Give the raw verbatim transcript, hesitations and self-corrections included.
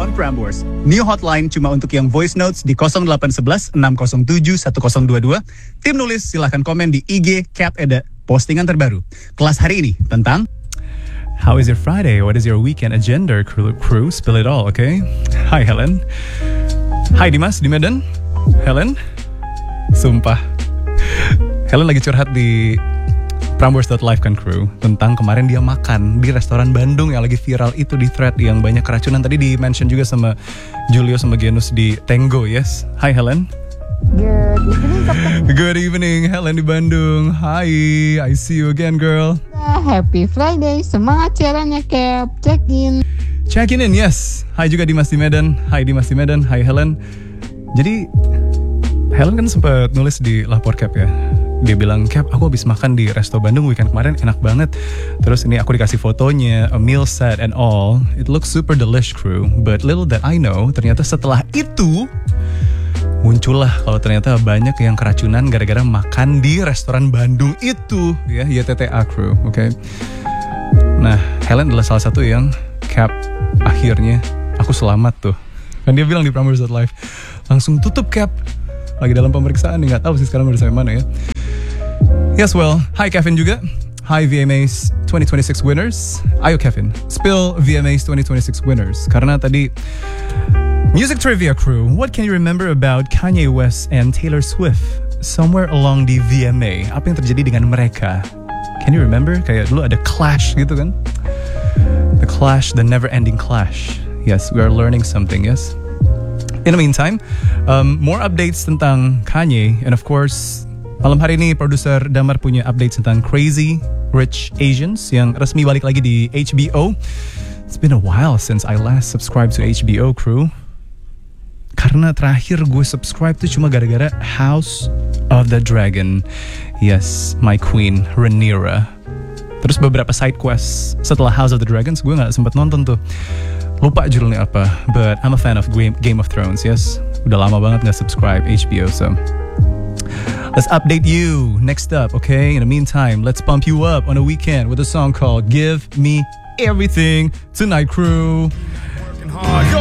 on Prambors. New hotline cuma untuk yang voice notes di nol delapan satu satu enam nol tujuh satu nol dua dua. Tim nulis silahkan komen di I G Cap Eda postingan terbaru. Kelas hari ini tentang How is your Friday? What is your weekend agenda, crew? crew? Spill it all, okay? Hi Helen. Hi Dimas di Medan. Helen. Sumpah. Helen lagi curhat di Prambors dot live kan crew tentang kemarin dia makan di restoran Bandung yang lagi viral itu di thread yang banyak keracunan. Tadi di mention juga sama Julio sama Genus di Tango, yes. Hi Helen. Good evening, Captain. Good evening Helen di Bandung. Hi, I see you again girl. Happy Friday, semangat siarannya Cap. Check in. Check in in, yes. Hai juga Dimas di Medan. Hai Dimas di Medan. Hai Helen. Jadi Helen kan sempat nulis di lapor Cap ya. Dia bilang, Cap, aku habis makan di resto Bandung weekend kemarin, enak banget. Terus ini aku dikasih fotonya, a meal set and all. It looks super delish crew. But little that I know, ternyata setelah itu muncullah kalau ternyata banyak yang keracunan gara-gara makan di restoran Bandung itu, ya, Y T T A crew, oke. Okay? Nah, Helen adalah salah satu yang Cap akhirnya aku selamat tuh. Kan dia bilang di Prambors dot live, langsung tutup Cap. Lagi dalam pemeriksaan nih, nggak tahu sih sekarang udah sampai mana ya. Yes, well, hi Kevin juga. Hi V M As twenty twenty-six winners. Ayo Kevin, spill V M As twenty twenty-six winners. Karena tadi Music Trivia crew, what can you remember about Kanye West and Taylor Swift somewhere along the V M A? Apa yang terjadi dengan mereka? Can you remember? Kayak dulu ada clash gitu kan? The clash, the never-ending clash. Yes, we are learning something, yes? In the meantime, um, more updates tentang Kanye. And of course, malam hari ini produser Damar punya updates tentang Crazy Rich Asians yang resmi balik lagi di H B O. It's been a while since I last subscribed to H B O crew. Karena terakhir gue subscribe tuh cuma gara-gara House of the Dragon. Yes, my queen, Rhaenyra. Terus beberapa side quests setelah House of the Dragons gue gak sempet nonton tuh. Lupa judulnya apa, but I'm a fan of Game of Thrones, yes. Udah lama banget gak subscribe H B O, so let's update you next up, okay? In the meantime, let's pump you up on a weekend with a song called Give Me Everything Tonight, crew. Working hard. Go!